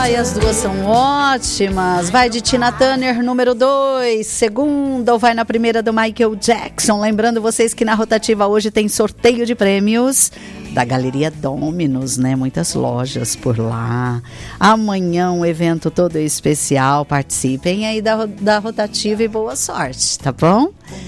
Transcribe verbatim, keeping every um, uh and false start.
Ai, as duas são ótimas. Vai de Tina Turner, número dois. Segunda ou vai na primeira do Michael Jackson. Lembrando vocês que na rotativa hoje tem sorteio de prêmios da Galeria Dominus, né? Muitas lojas por lá. Amanhã um evento todo especial. Participem aí da, da rotativa e boa sorte, tá bom?